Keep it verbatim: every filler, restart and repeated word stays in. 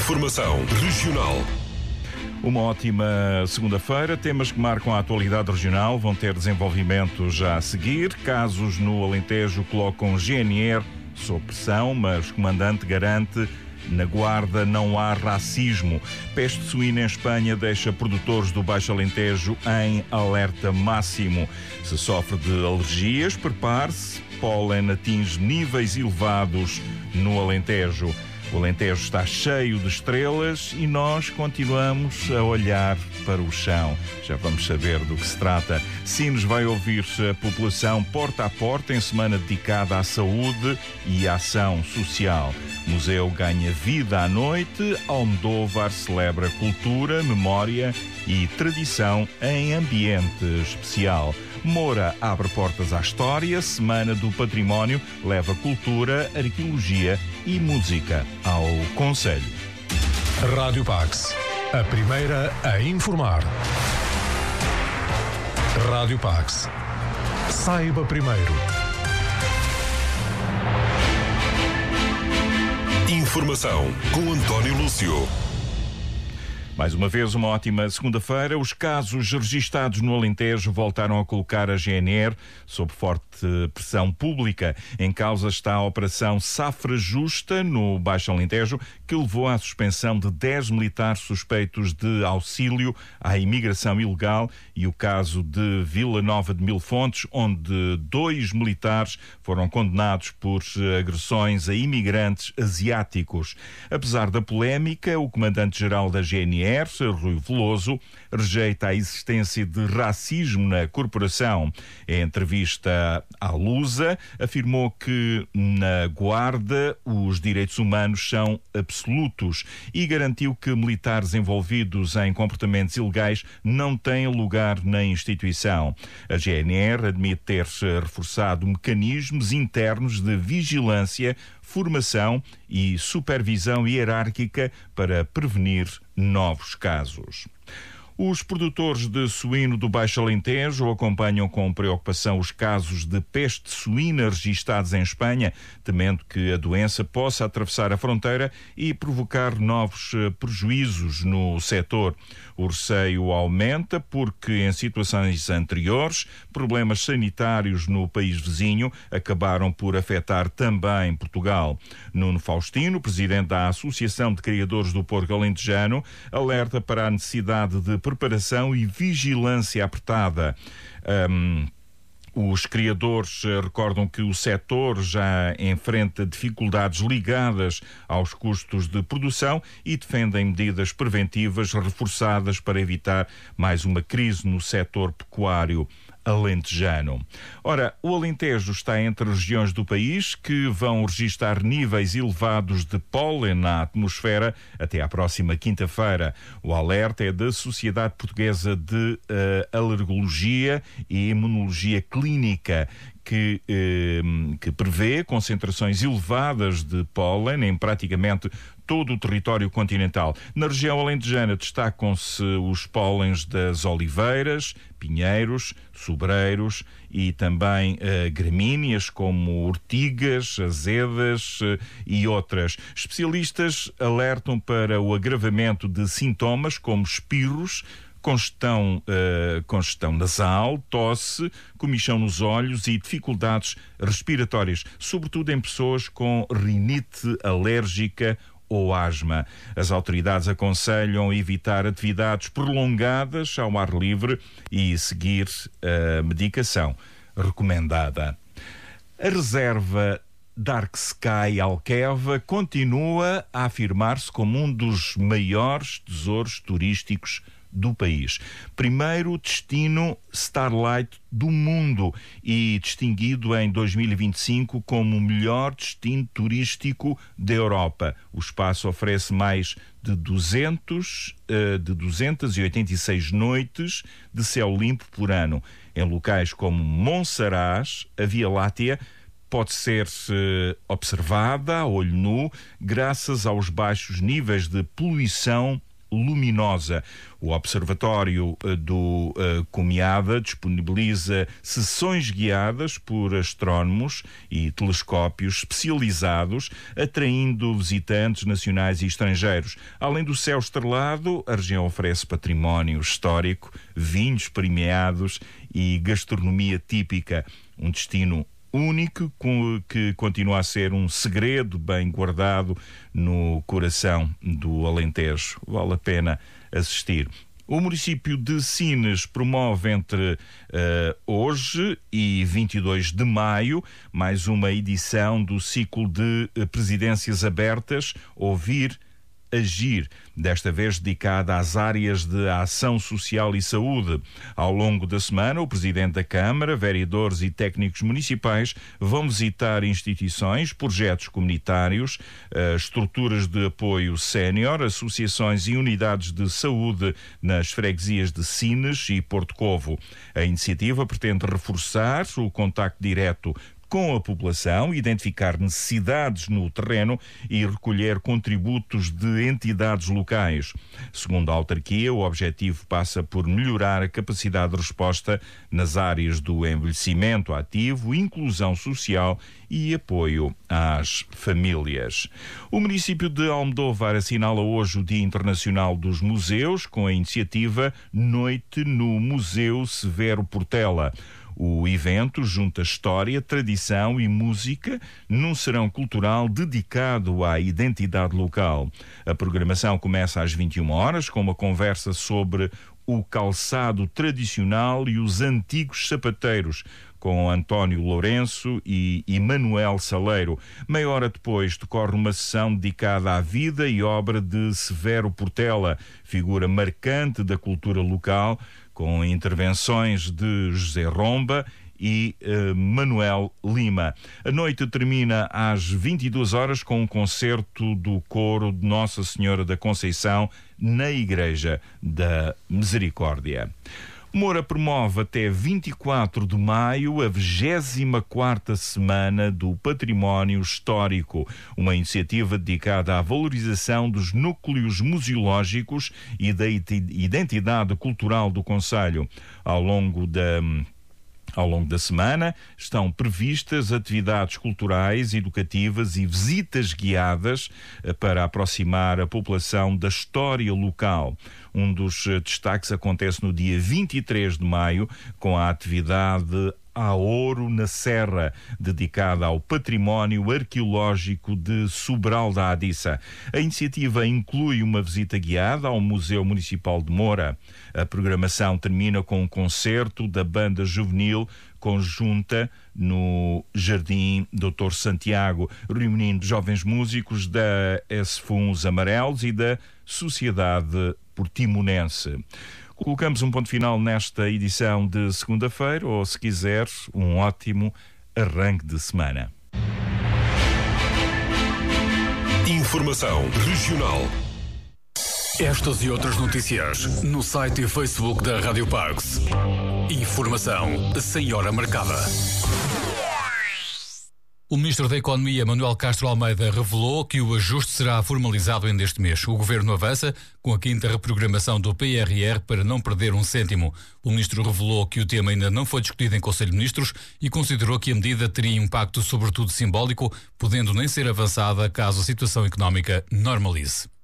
Informação regional. Uma ótima segunda-feira. Temas que marcam a atualidade regional vão ter desenvolvimento já a seguir. Casos no Alentejo colocam G N R sob pressão, mas o comandante garante: na Guarda não há racismo. Peste suína em Espanha deixa produtores do Baixo Alentejo em alerta máximo. Se sofre de alergias, prepare-se. Pólen atinge níveis elevados no Alentejo. O Alentejo está cheio de estrelas e nós continuamos a olhar para o chão. Já vamos saber do que se trata. Sines vai ouvir a população porta a porta em semana dedicada à saúde e à ação social. Museu ganha vida à noite. Almodóvar celebra cultura, memória e tradição em ambiente especial. Moura abre portas à história. Semana do Património leva cultura, arqueologia e música ao concelho. Rádio Pax, a primeira a informar. Rádio Pax. Saiba primeiro. Informação com António Lúcio. Mais uma vez, uma ótima segunda-feira. Os casos registados no Alentejo voltaram a colocar a G N R sob forte pressão pública. Em causa está a Operação Safra Justa, no Baixo Alentejo, que levou à suspensão de dez militares suspeitos de auxílio à imigração ilegal, e o caso de Vila Nova de Mil Fontes, onde dois militares foram condenados por agressões a imigrantes asiáticos. Apesar da polémica, o comandante-geral da G N R, Rui Veloso, rejeita a existência de racismo na corporação. Em entrevista à Lusa, afirmou que na Guarda os direitos humanos são absolutos e garantiu que militares envolvidos em comportamentos ilegais não têm lugar na instituição. A G N R admite ter reforçado mecanismos internos de vigilância, formação e supervisão hierárquica para prevenir novos casos. Os produtores de suíno do Baixo Alentejo acompanham com preocupação os casos de peste suína registados em Espanha, temendo que a doença possa atravessar a fronteira e provocar novos prejuízos no setor. O receio aumenta porque, em situações anteriores, problemas sanitários no país vizinho acabaram por afetar também Portugal. Nuno Faustino, presidente da Associação de Criadores do Porco Alentejano, alerta para a necessidade de preparação e vigilância apertada. Um, Os criadores recordam que o setor já enfrenta dificuldades ligadas aos custos de produção e defendem medidas preventivas reforçadas para evitar mais uma crise no setor pecuário alentejano. Ora, o Alentejo está entre as regiões do país que vão registrar níveis elevados de pólen na atmosfera até à próxima quinta-feira. O alerta é da Sociedade Portuguesa de uh, Alergologia e Imunologia Clínica, que, eh, que prevê concentrações elevadas de pólen em praticamente todo o território continental. Na região alentejana destacam-se os pólens das oliveiras, pinheiros, sobreiros e também eh, gramíneas como ortigas, azedas eh, e outras. Especialistas alertam para o agravamento de sintomas como espirros, Congestão, uh, congestão nasal, tosse, comichão nos olhos e dificuldades respiratórias, sobretudo em pessoas com rinite alérgica ou asma. As autoridades aconselham evitar atividades prolongadas ao ar livre e seguir a medicação recomendada. A reserva Dark Sky Alqueva continua a afirmar-se como um dos maiores tesouros turísticos do país. Primeiro destino Starlight do mundo e distinguido em dois mil e vinte e cinco como o melhor destino turístico da Europa. O espaço oferece mais de duzentas, de duzentas e oitenta e seis noites de céu limpo por ano. Em locais como Monsaraz, a Via Láctea pode ser observada a olho nu graças aos baixos níveis de poluição luminosa. O Observatório do uh, Comiada disponibiliza sessões guiadas por astrónomos e telescópios especializados, atraindo visitantes nacionais e estrangeiros. Além do céu estrelado, a região oferece património histórico, vinhos premiados e gastronomia típica. Um destino único que continua a ser um segredo bem guardado no coração do Alentejo. Vale a pena assistir. O município de Sines promove entre uh, hoje e vinte e dois de maio mais uma edição do ciclo de uh, presidências abertas Ouvir, Agir, desta vez dedicada às áreas de ação social e saúde. Ao longo da semana, o Presidente da Câmara, vereadores e técnicos municipais vão visitar instituições, projetos comunitários, estruturas de apoio sénior, associações e unidades de saúde nas freguesias de Sines e Porto Covo. A iniciativa pretende reforçar o contacto direto com a população, identificar necessidades no terreno e recolher contributos de entidades locais. Segundo a autarquia, o objetivo passa por melhorar a capacidade de resposta nas áreas do envelhecimento ativo, inclusão social e apoio às famílias. O município de Almodóvar assinala hoje o Dia Internacional dos Museus com a iniciativa Noite no Museu Severo Portela. O evento junta história, tradição e música num serão cultural dedicado à identidade local. A programação começa às vinte e uma horas com uma conversa sobre o calçado tradicional e os antigos sapateiros, com António Lourenço e Emanuel Saleiro. Meia hora depois decorre uma sessão dedicada à vida e obra de Severo Portela, figura marcante da cultura local, com intervenções de José Romba e uh, Manuel Lima. A noite termina às vinte e duas horas com um concerto do coro de Nossa Senhora da Conceição na Igreja da Misericórdia. Moura promove até vinte e quatro de maio a vigésima quarta Semana do Património Histórico, uma iniciativa dedicada à valorização dos núcleos museológicos e da identidade cultural do concelho. Ao longo da Ao longo da semana estão previstas atividades culturais, educativas e visitas guiadas para aproximar a população da história local. Um dos destaques acontece no dia vinte e três de maio, com a atividade A Ouro na Serra, dedicada ao património arqueológico de Sobral da Adissa. A iniciativa inclui uma visita guiada ao Museu Municipal de Moura. A programação termina com um concerto da banda juvenil conjunta no Jardim doutor Santiago, reunindo jovens músicos da S F U N Os Amarelos e da Sociedade Portimonense. Colocamos um ponto final nesta edição de segunda-feira, ou, se quiser, um ótimo arranque de semana. Informação regional. Estas e outras notícias no site e Facebook da Rádio Parks. Informação sem hora marcada. O Ministro da Economia, Manuel Castro Almeida, revelou que o ajuste será formalizado ainda este mês. O Governo avança com a quinta reprogramação do P R R para não perder um cêntimo. O Ministro revelou que o tema ainda não foi discutido em Conselho de Ministros e considerou que a medida teria impacto sobretudo simbólico, podendo nem ser avançada caso a situação económica normalize.